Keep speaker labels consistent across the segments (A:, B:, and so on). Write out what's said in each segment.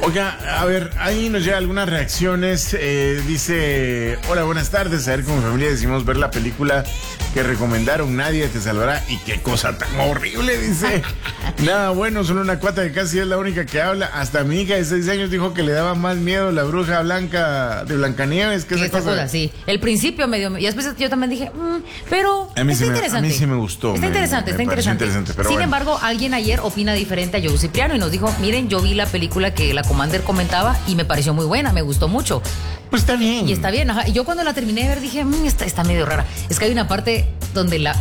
A: Oiga, a ver, ahí nos llegan algunas reacciones. Dice, hola, buenas tardes. A ver, con mi familia decimos ver la película que recomendaron, Nadie te salvará. Y qué cosa tan horrible, dice. Nada bueno, solo una cuata que casi es la única que habla. Hasta mi hija de 6 años dijo que le daba más miedo la bruja blanca de Blancanieves que esa cosa.
B: Sí, el principio medio. Y después yo también dije, pero
A: a mí
B: está
A: sí
B: interesante.
A: A mí sí me gustó.
B: Está interesante.
A: Pero
B: Sin embargo, alguien ayer opina diferente a Joe Cipriano y nos dijo, miren, yo vi la película que la Commander comentaba y me pareció muy buena, me gustó mucho.
A: Pues está bien.
B: Y está bien, ajá. Y yo cuando la terminé de ver dije, está medio rara. Es que hay una parte donde la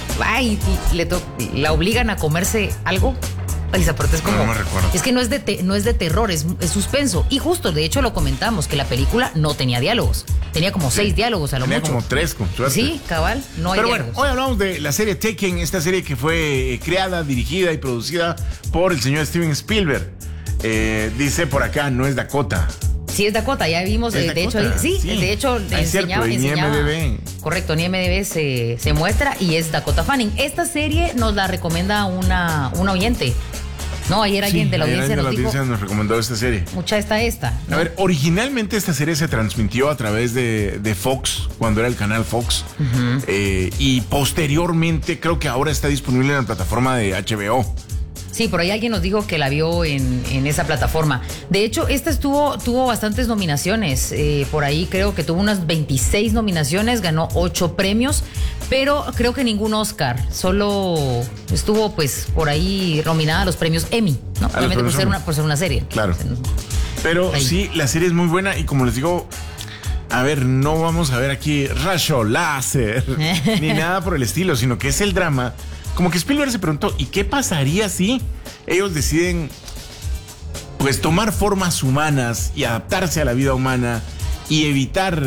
B: obligan a comerse algo. Esa parte es como...
A: No me recuerdo.
B: Es que no es de terror, es suspenso. Y justo, de hecho, lo comentamos, que la película no tenía diálogos. Tenía como 6 diálogos a lo mucho.
A: Tenía como 3, con suerte.
B: Sí, cabal, no hay diálogos.
A: Bueno, hoy hablamos de la serie Taken, esta serie que fue creada, dirigida y producida por el señor Steven Spielberg. Dice por acá, no es Dakota.
B: Sí, es Dakota, ya vimos, de hecho, enseñaba.
A: Ni IMDb.
B: Correcto, ni IMDb se muestra y es Dakota Fanning. Esta serie nos la recomienda una oyente. No, ayer alguien de la audiencia
A: nos recomendó esta serie.
B: Mucha está esta, ¿no?
A: A ver, originalmente esta serie se transmitió a través de Fox, cuando era el canal Fox. Uh-huh. Y posteriormente, creo que ahora está disponible en la plataforma de HBO.
B: Sí, por ahí alguien nos dijo que la vio en esa plataforma. De hecho, esta tuvo bastantes nominaciones. Por ahí creo que tuvo unas 26 nominaciones, ganó 8 premios, pero creo que ningún Oscar. Solo estuvo pues por ahí nominada a los premios Emmy, ¿no? Obviamente por ser una serie.
A: Claro. Pero sí, la serie es muy buena y como les digo, a ver, no vamos a ver aquí rayo láser ni nada por el estilo, sino que es el drama. Como que Spielberg se preguntó, ¿y qué pasaría si ellos deciden pues tomar formas humanas y adaptarse a la vida humana y evitar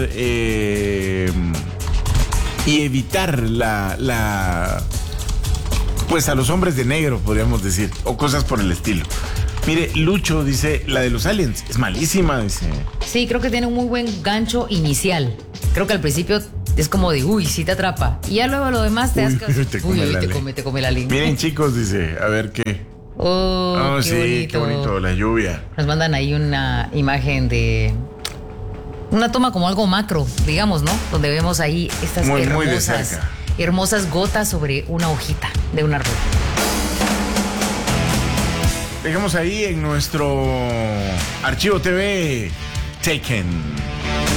A: la pues a los hombres de negro, podríamos decir, o cosas por el estilo? Mire, Lucho dice, la de los aliens es malísima, dice.
B: Sí, creo que tiene un muy buen gancho inicial. Creo que al principio es como de, sí te atrapa. Y ya luego lo demás te te come la lengua.
A: Miren, chicos, dice, a ver qué.
B: Qué
A: bonito, la lluvia.
B: Nos mandan ahí una imagen de una toma como algo macro, digamos, ¿no? Donde vemos ahí estas
A: muy de cerca.
B: Hermosas gotas sobre una hojita de un árbol.
A: Dejamos ahí en nuestro archivo TV Taken.